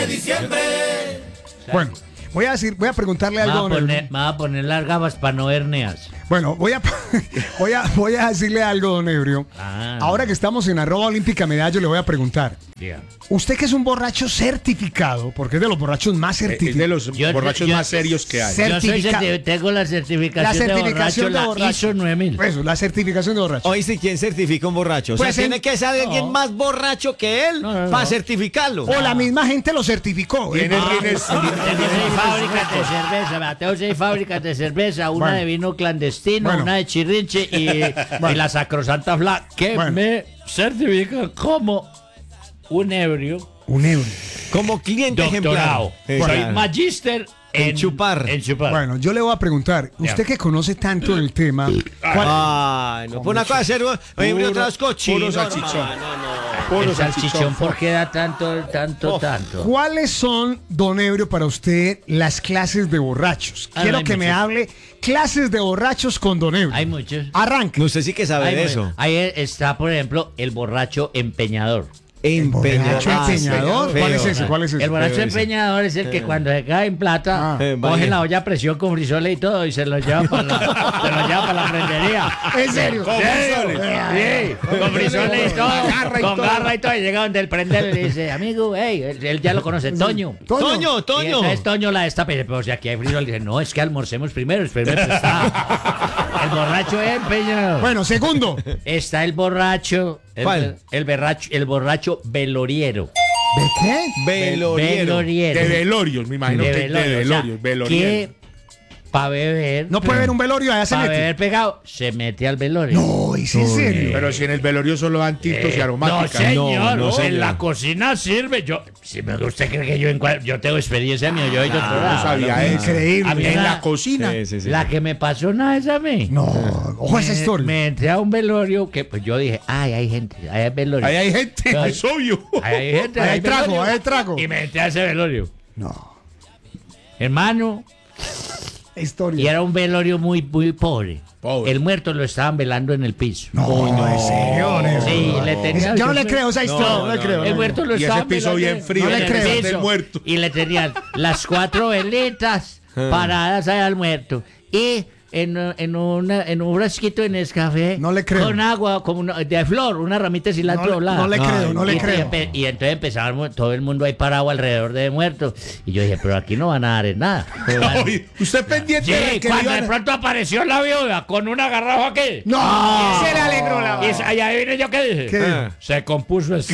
diciembre. Bueno, voy a preguntarle algo. Me va a poner las gafas para no ver neas. Bueno, voy a decirle algo, don Ebrio. Ahora que estamos en @olímpica-medallo, le voy a preguntar. Yeah. Usted que es un borracho certificado, porque es de los borrachos más certificados. Es de los borrachos más serios que hay. Tengo la certificación de borracho, la ISO 9000. Eso, la certificación de borracho. Oíste, ¿quién certifica un borracho? Pues tiene que ser alguien más borracho que él para certificarlo. O la misma gente lo certificó. Tiene Tengo 6 fábricas de cerveza, una de vino clandestino, una de chirrinche y la sacrosanta fla, que me certifica como un ebrio. Un ebrio. Como cliente Doctorado. ejemplar. Soy magíster en chupar. Bueno, yo le voy a preguntar, usted que conoce tanto el tema. Ay, no, por una cosa hacer otras cochinos. Puro salchichón. El salchichón, ¿por qué da tanto? ¿Cuáles son, don Ebrio, para usted las clases de borrachos? Quiero que me hable clases de borrachos con don Ebrio. Hay muchos. Arranque. Usted sí que sabe de eso. Ahí está, por ejemplo, el borracho empeñador. ¿Empeñador? Feo. ¿Cuál es ese? El borracho empeñador es el que cuando se cae en plata coge la olla a presión con frisoles y todo y se lo lleva para la prendería. ¿En serio? Sí, con frisoles y todo, con garra y todo, y llega donde el prendero y le dice, amigo, él ya lo conoce, Toño. Toño. Y entonces Toño la destapa y dice, pero si aquí hay frisoles, dice, no, es que almorcemos primero, está. El borracho empeñador. Bueno, segundo. Está el borracho. ¿Cuál? El borracho veloriero. ¿De qué? Veloriero. De velorios, me imagino que de velorios. Veloriero. Que para beber. No puede ver un velorio, allá se Para mete. beber pegado, se mete al velorio. No, ¿es en serio? Pero si en el velorio solo dan tintos y aromáticas. No, señor. No, señor. En la cocina sirve. ¿Usted cree que yo tengo experiencia mía? Yo he hecho No sabía eso. Increíble. A mí En la- la cocina. Sí. La que me pasó una vez a mí. No, ojo esa historia. Me entré a un velorio que pues yo dije, hay gente, hay velorio. Ahí hay gente, Pero- es obvio. Hay gente, Ahí hay trago, velorio. ahí hay trago. Y me entré a ese velorio. No, Hermano, historia. y era un velorio muy, muy pobre. Pobre. El muerto lo estaban velando en el piso. No, en serio. Sí, le tenía. Yo no le creo esa historia, no le creo. El muerto lo Y ese estaban piso velando bien frío, no le en el creo. piso. Del muerto. Y le tenían las 4 velitas paradas ahí al muerto. Y en un frasquito de Nescafé. No le creo. Con agua, como de flor, una ramita de cilantro doblada. No le creo, no le Y creo. Y entonces empezaba todo el mundo ahí parado alrededor de muerto. Y yo dije, pero aquí no van a dar en nada. Oye, usted pendiente de Sí, que cuando iban de pronto apareció la viuda con una garrafa aquí. No. Se le alegró la vida. Y ahí vine yo, ¿qué dije? ¿Qué? Se compuso esto.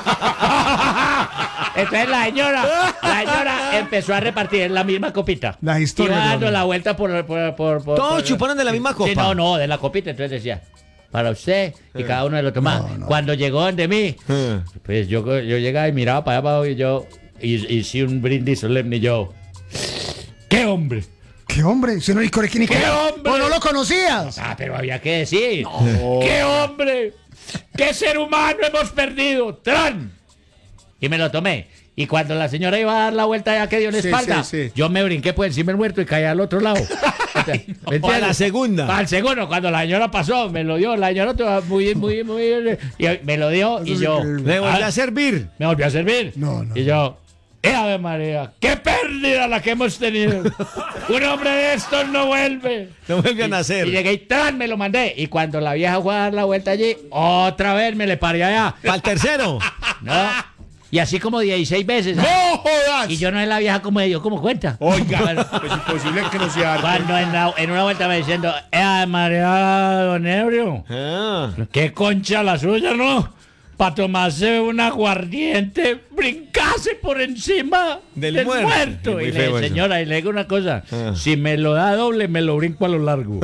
Entonces la señora empezó a repartir en la misma copita. La historia, Iba dando no. la vuelta por Todos chuparon de la misma copa. Sí, no, de la copita. Entonces decía, para usted, y cada uno de lo tomaba. Cuando llegó donde mí, pues yo llegaba y miraba para allá abajo y yo hice un brindis solemne y yo, ¡qué hombre! ¿Qué hombre? Si no ni quién ni ¡Qué hombre! ¿O no lo conocías? Pero había que decir, ¡qué hombre! ¡Qué ser humano hemos perdido! ¡Tran! Y me lo tomé. Y cuando la señora iba a dar la vuelta ya que dio la Sí, espalda, sí. yo me brinqué por encima del muerto y caí al otro lado. ¿Me entiendes? Para la segunda. Para el segundo, cuando la señora pasó, me lo dio. La señora estaba muy bien. Y me lo dio y yo... Le volví a servir. Me volvió a servir. No. Y yo... Ave María! ¡Qué pérdida la que hemos tenido! Un hombre de estos no vuelve. No vuelve a Y nacer. llegué y ¡tran! Me lo mandé. Y cuando la vieja fue a dar la vuelta allí, otra vez me le paré allá. Para el tercero. ¿No? Y así como 16 veces. ¡No jodas! Y yo no es la vieja como dio como cuenta. Oiga, pues imposible que no sea Cuando en una vuelta me diciendo, María Don Ebrio, qué concha la suya, ¿no? Para tomarse un aguardiente, brincase por encima Del del muerto. muerto. Muy Y le feo digo, eso. señora, y le digo una cosa, si me lo da doble, me lo brinco a lo largo.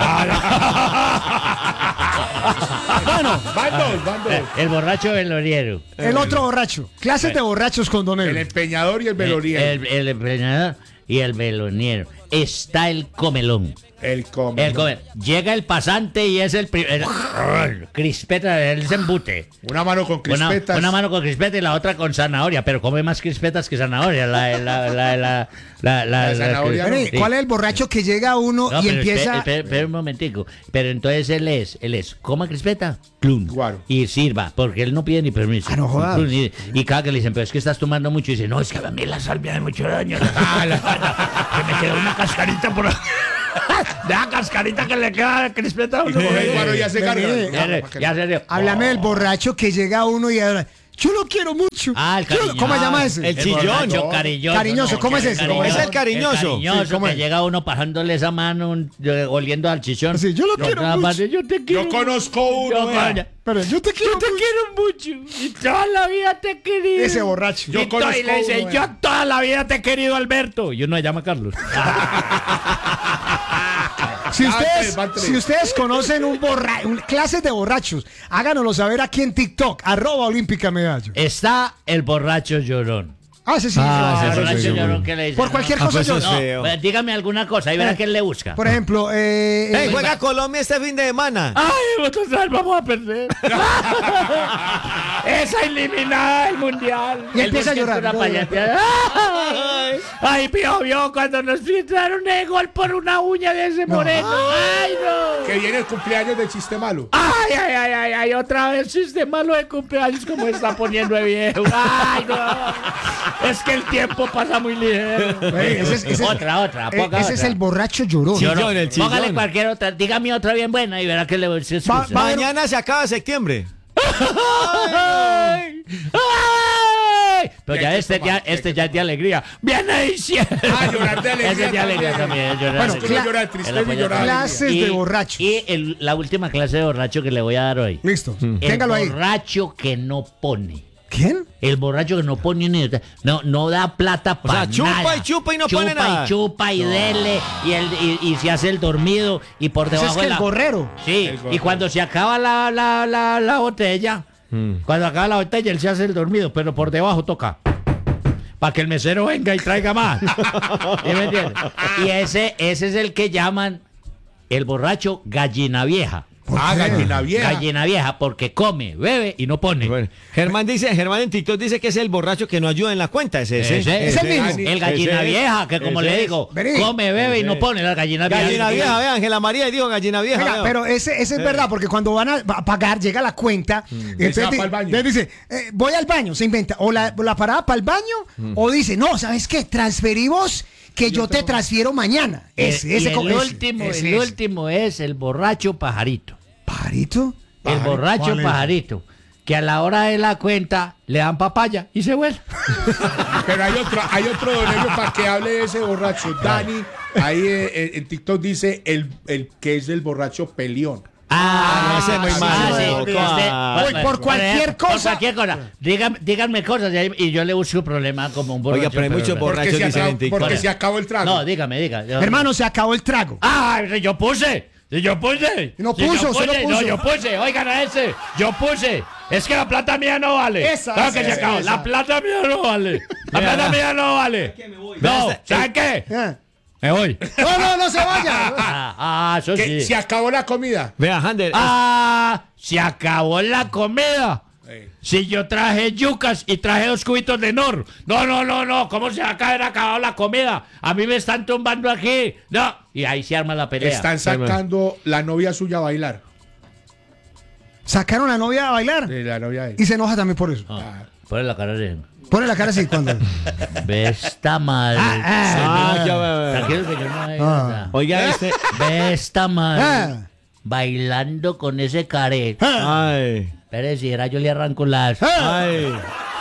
Bueno, Van dos. El borracho veloriero. el otro borracho. Clases de borrachos con don El Ebrio. empeñador y el veloriero. El empeñador y el veloniero. Está el comelón. El comer. El comer. Llega el pasante y es el crispeta, el embute. Una mano con crispetas. Una mano con crispeta y la otra con zanahoria, pero come más crispetas que zanahoria. La zanahoria. Bueno, Sí. ¿cuál es el borracho que llega uno No, y pero empieza? espera un momentico. Pero entonces él es, coma crispeta, clun, Claro. y sirva, porque él no pide ni permiso. Ah, no jodas. Clun, y cada que le dicen, pero es que estás tomando mucho, y dice, no, es que a mí la sal me hace mucho daño. Que me queda una cascarita por ahí. De la cascarita que le queda de crispeta a uno. El guaro ya se carga. Ya se dio. Háblame del borracho que llega uno y ahora, yo lo quiero mucho. Ah, el Yo lo- cariñoso. ¿Cómo se llama ese? El chillón. borracho No. cariñoso. Cariñoso, ¿cómo es ese? ¿Cómo es? Es el cariñoso. El cariñoso, Sí, ¿cómo que es? llega uno pasándole esa mano, oliendo al chichón. Sí, yo lo quiero nada más, mucho. Yo te quiero. Yo conozco uno. vea. Pero yo te quiero mucho. quiero mucho. Y toda la vida te he querido. Ese borracho. Yo conozco Y le dice, uno, yo toda la vida te he querido, Alberto. Y uno se llama Carlos. Si ustedes conocen clases de borrachos, háganoslo saber aquí en TikTok, @Olímpica Medallo. Está el borracho llorón. Ah, ese sí. El claro, borracho sí, sí. llorón que le dice. Por cualquier cosa pues yo. eso es feo. Pues, dígame alguna cosa y verá quién le busca. Por ejemplo, Juega Colombia este fin de semana. Ay, nosotros vamos a perder. Esa eliminada del mundial. Y empieza a llorar. Ay, vio cuando nos filtraron el gol por una uña de ese moreno. Ay, no. Que viene el cumpleaños del chiste malo. Ay, otra vez chiste malo de cumpleaños como está poniendo de viejo. Ay, no. Es que el tiempo pasa muy ligero. Otra. ese es el borracho llorón. Chillón, el chillón. Póngale cualquier otra, dígame otra bien buena y verá que le voy a decir. Va- Mañana se acaba septiembre. ¡Ay! ¡Ay! Pero ya Hay que este tomar, ya es de alegría. ¡Viene diciembre! Ah, llorar de alegría Ese es de alegría también. también. Llorar Bueno, de Tú alegría. no lloras de tristeza y llorar de Clases de borrachos. Y la última clase de borracho que le voy a dar hoy. Listo. El Téngalo ahí. borracho que no pone. ¿Quién? El borracho que no pone ni no da plata O sea, para chupa nada. y chupa y no pone nada. Chupa y dele y se hace el dormido y por Ese debajo es que de el la gorrero. Sí, El gorro. y cuando se acaba la botella, cuando acaba la botella, él se hace el dormido, pero por debajo toca. Para que el mesero venga y traiga más. ¿Sí me entiendes? Y ese es el que llaman el borracho gallina vieja. Ah, gallina vieja. Gallina vieja, porque come, bebe y no pone. Bueno, Germán en TikTok dice que es el borracho que no ayuda en la cuenta. Ese. Es el mismo. El gallina Ese es. vieja, que como Ese le es. digo, Vení. come, bebe y no pone. La gallina vieja. Gallina vieja, vea, Ángela María dijo gallina vieja. Venga, vea. pero ese es verdad, porque cuando van a pagar, llega la cuenta, Él se va pa'l baño. entonces dice, voy al baño, se inventa, o la parada para el baño, o dice, no, ¿sabes qué? Transferimos que yo te transfiero mañana. El último es el borracho pajarito. ¿Pajarito? El borracho ¿Cuál es? pajarito. Que a la hora de la cuenta le dan papaya y se vuelve. Pero hay otro don Elio para que hable de ese borracho. Dani, ahí en TikTok dice el que es el borracho peleón. no, ese es muy malo. Uy, por cualquier cosa. Por cualquier cosa. Díganme cosas y yo le busco problema como un borracho. Oiga, pero hay muchos borrachos dicen en TikTok. Porque se acabó el trago. No, dígame. Hermano, se acabó el trago. ¡Ah! Yo puse. No puso, usted no puso. No, yo puse. Oigan a ese. Yo puse. Es que la plata mía no vale. Esa, Claro que esa, se acabó. esa. La plata mía no vale. La plata mía no vale. No, ¿saben qué? Me voy. No se vaya. Eso Que sí. se acabó la comida. Vea, Hander. Se acabó la comida. Si yo traje yucas y traje 2 cubitos de Nor. No. ¿Cómo se va a haber acabado la comida? A mí me están tumbando aquí. No. Y ahí se arma la pelea. Están sacando la novia suya a bailar. Sacaron a la novia a bailar. Sí, la novia de Y se enoja también por eso. Pone la cara de... Pone la cara así cuando. Ve esta madre. ya veo. Tranquilo que yo no hay Ah. nada. Oiga, este. Ve esta madre. Ah. Bailando con ese caret. Ay. Pero si era yo le arranco las... Ay.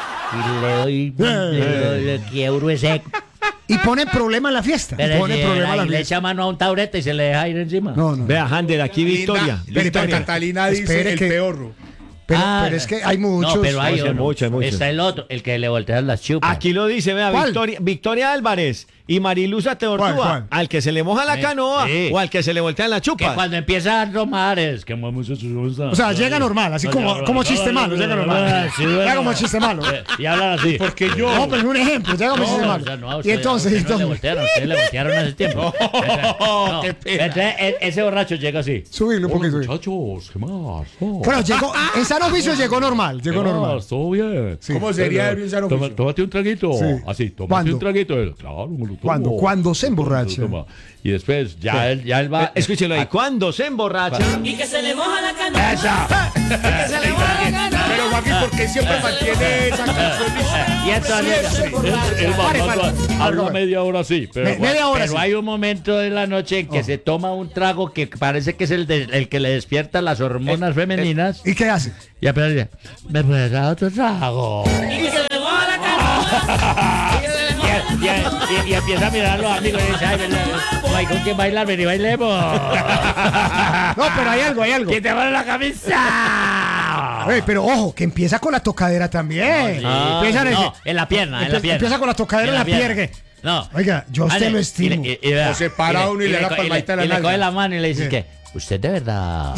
Y le quiebro ese... Y pone problema en la fiesta. Pero Pone si problema en la le fiesta. echa mano a un taurete y se le deja ir encima. No. Vea, Hander, aquí Victoria. Linda Victoria. Catalina dice Espere el que- peorro. Pero es que hay muchos. No, pero hay Hay otro. muchos, hay muchos. Está el otro, el que le voltean las chupas. Aquí lo dice, vea, ¿Cuál? Victoria Álvarez y Mariluza Teortúa. ¿Cuál? Al que se le moja la canoa Sí. o al que se le voltean las Que chupas. cuando empieza a tomar es que mucho O sea, llega normal, así como chiste malo, llega normal. Llega como chiste malo. Y hablan así. Porque yo. No, pero es un ejemplo, llega como chiste O malo. sea, no, a Y usted- entonces, a usted no le voltearon, a usted le voltearon hace tiempo. Qué pena. Entonces, ese borracho llega así. subirlo un poquito. Muchachos, ¿qué más? Bueno, llegó, en San Oficio llegó normal, llegó normal. Todo bien. ¿Cómo sería ebrio en San Oficio? Tómate un traguito. Sí. Así, tómate ¿Cuándo? un traguito. Claro, me lo tomo. Cuando se emborracha. Lo toma. Y después, ya él va. Escúchelo ahí. Cuando se emborracha. Y que se le moja la canoa. ¡Esa! Pero Joaquín, ¿por qué siempre mantiene esa canción? Y entonces, él va habla media hora así, pero, Media hora pero sí. hay un momento de la noche en que se toma un trago que parece que es el que le despierta las hormonas femeninas. ¿Y qué hace? Y apenas dice, ¿me puedes dar otro trago? Y que se le moja la canoa. Y empieza a mirar a los amigos y dice, ay, no hay con quién bailar, ven y bailemos. No, pero hay algo. ¿Quién te pone la camisa? Ey, pero ojo, que empieza con la tocadera también. Empiezan No, en la pierna, Empieza con la tocadera en la pierna. No. Oiga, yo a usted lo estimo. vea, O se para uno y le da co- palmadita en la y le nalga. coge la mano y le dice que usted de verdad.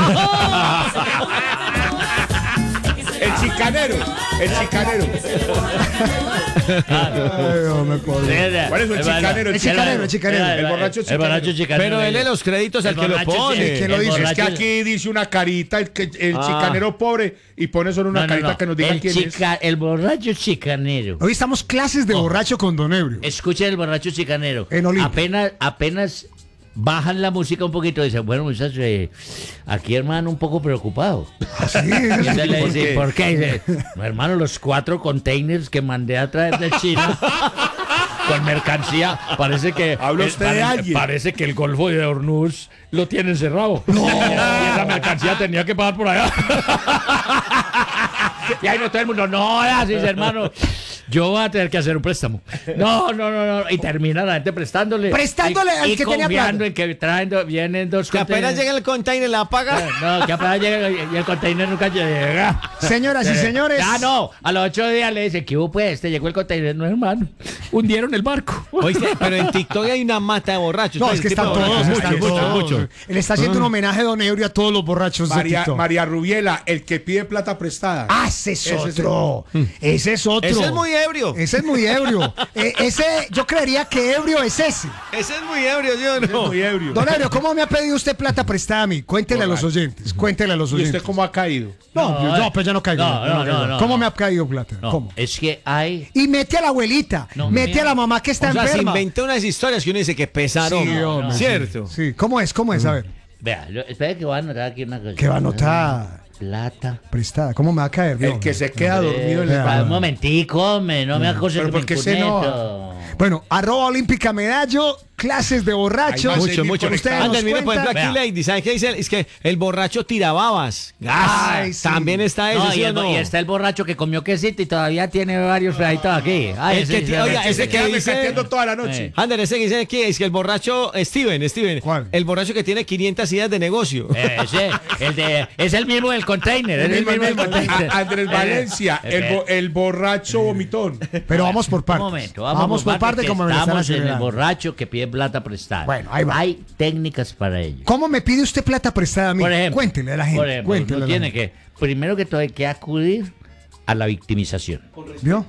El chicanero. Ay, hombre, pobre. ¿Cuál es el chicanero? El chicanero. El borracho El borracho chicanero. Pero él los créditos al que lo pone. ¿Quién lo dice? Es que aquí dice una carita, el chicanero pobre, y pone solo una carita que nos diga quién es. El borracho chicanero. Hoy estamos clases de borracho con Don Ebrio. Escuchen el borracho chicanero. En Olimpia. Apenas bajan la música un poquito y dicen, bueno, muchachos, aquí hermano un poco preocupado. Sí, Y entonces le ¿Por dice, qué? ¿por qué? Y dice, no, hermano, los 4 containers que mandé a traer de China con mercancía, parece que ¿Habla usted de alguien? parece que el Golfo de Hormuz lo tienen cerrado. Y esa mercancía tenía que pasar por allá. Y ahí no todo el mundo, no, así dice, hermano. Yo voy a tener que hacer un préstamo. No. Y termina la gente prestándole. Prestándole al que tenía confiando plata. en que vienen 2 Que apenas containers. llega el container, la apaga. No, que apenas llega y el container nunca llega. Señoras y señores. Ah, no. A los 8 días le dice, ¿qué hubo pues? Te llegó el container. No, hermano. Hundieron el barco. Oíste, pero en TikTok hay una mata de borrachos. No, es que están todos, están todos. muchos. Él está haciendo un homenaje a Don Ebrio a todos los borrachos de TikTok. María Rubiela, el que pide plata prestada. Ah, ese es otro. Ese es otro. Ese es muy ebrio. Ese es muy ebrio. Ese, yo creería que ebrio es ese. Ese es muy ebrio, ¿sí o no? Muy ebrio. Don Ebrio, ¿cómo me ha pedido usted plata prestada a mí? Cuéntele a los oyentes. Cuéntele a los ¿Y oyentes. usted cómo ha caído? No, pues ya no caigo. No. ¿Cómo me ha caído plata? No, ¿Cómo? es que hay... Y mete a la abuelita, No, mete mira. a la mamá que está O sea, se enferma. inventó unas historias que uno dice que pesaron. Sí, hombre, ¿Cierto? Sí, ¿cómo es? ¿Cómo es? A ver, Vea, espera que voy a anotar aquí una cosa. ¿qué va a anotar? Plata. Prestada. ¿Cómo me va a caer? El que se queda dormido en vea. el Un baño. momentico, hombre, no me acuse Pero que me ¿por qué se enoja? incuneto. Bueno, @olímpica medallo, clases de borrachos. Ahí va a seguir Mucho. Ustedes nos Antes, mire, por ejemplo, cuentan. aquí Lady, ¿saben qué dice? Es que el borracho tirababas. Ay, sí. También está ese, No, ¿sí o no? y está el borracho que comió quesito y todavía tiene varios pedacitos aquí. Ay, El que ese- oiga, ese- ese Se que queda dice- mecateando toda la noche. Ander, ese que dice aquí es que el borracho Steven. ¿Cuál? El borracho que tiene 500 ideas de negocio. Ese, es el mismo del container. Es el mismo del container. Andrés Valencia, el borracho vomitón. Pero vamos por Un partes. momento, Vamos por partes que como me lo están estamos en el acelerando. borracho que pide plata prestada. Bueno, ahí va. Hay técnicas para ello. ¿Cómo me pide usted plata prestada a mí? Por ejemplo, Cuéntele a la gente. por ejemplo, Cuéntele uno a la tiene gente. que, primero que todo, hay que acudir a la victimización. ¿Vio?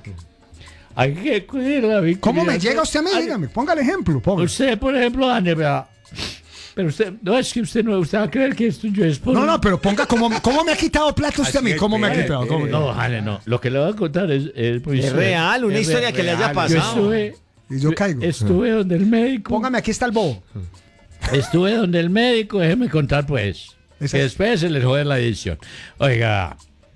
Hay que acudir a la victimización. ¿Cómo me llega usted a mí? Ay, Dígame, ponga el ejemplo. Ponga. Usted, por ejemplo, Ande, vea. Pero usted, no es que usted no, usted va a creer que esto yo es por... No, pero ponga cómo me ha quitado plata usted a mí. Así es, ¿Cómo me ha espere, quitado? ¿Cómo? No, Jale, no. Lo que le voy a contar es muy Es serio. real, una Es historia que le haya real. Yo pasado. Y yo caigo. Estuve donde el médico. Póngame, aquí está el bobo. Estuve donde el médico, déjeme contar pues. Esa- Que después se les jode la edición. Oiga,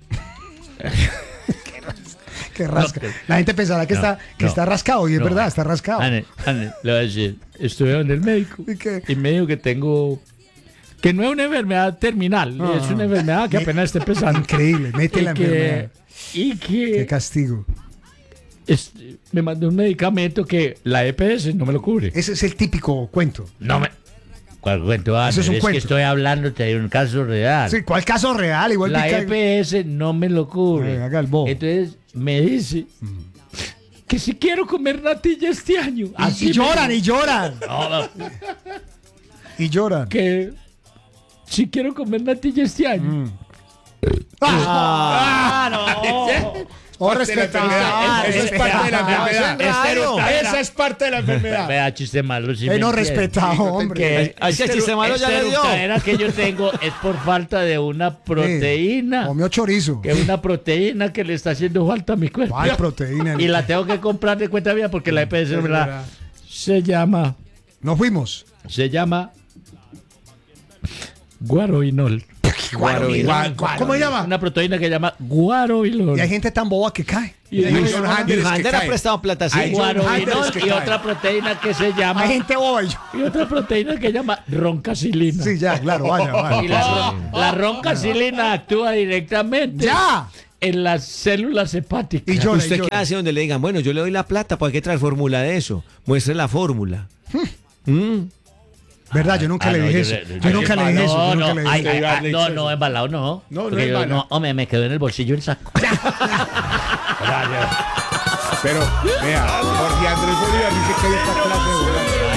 Que rasca. La gente pensará que, no, está rascado. Y es no. verdad, está rascado. Ane, le voy a decir, estuve donde el médico ¿Y qué? y me dijo que tengo, que no es una enfermedad terminal, es una enfermedad que apenas está empezando. Increíble. Mete la enfermedad. Y Qué que castigo. me mandó un medicamento que la EPS no me lo cubre. Ese es el típico cuento. No me, ¿Cuál cuento, Eso es un es cuento. que estoy hablándote de un caso real. Sí, ¿cuál caso real? Igual La que EPS no me lo cubre. Haga el bobo. Entonces me dice que si quiero comer natilla este año. y lloran, y lloran, No, y lloran. que si quiero comer natilla este año. Oh, Parte de la respetado. enfermedad. Eso es parte de la enfermedad. raro. Esa es parte de la enfermedad. Vea, chiste malo. Si me No entiende. respetado, hombre. Que Ay, ese chiste malo ya le dio. eructadera que yo tengo es por falta de una proteína. Comió chorizo. Que es una proteína que le está haciendo falta a mi cuerpo. ¿Cuál proteína? Y la tengo que comprar de cuenta mía porque la EPS no me la da. Se llama Nos fuimos. guaroinol. ¿Cómo se llama? Una proteína que se llama guaroinol. Y hay gente tan boba que cae. Y Hay hay John Handel es que Hander ha cae. prestado plata así. Hay John Handel guaroinol es que y cae. otra proteína que se llama Hay gente boba y yo. y otra proteína que se llama roncacilina. Sí, ya, claro, vaya, Y vaya. la roncacilina actúa directamente ¡Ya! en las células hepáticas. Y llora, y ¿Usted qué llora. hace donde le digan, bueno, yo le doy la plata, pues hay que traer fórmula de eso? Muestre la fórmula. ¿Verdad? Yo nunca le dije eso. Yo nunca le dije eso. Yo nunca le dije eso. No, embalado no. No, no Porque yo, embalado. hombre, me quedó en el bolsillo el saco. Pero, vea, Jorge Andrés Bolívar dice que hay otra clase de borracho.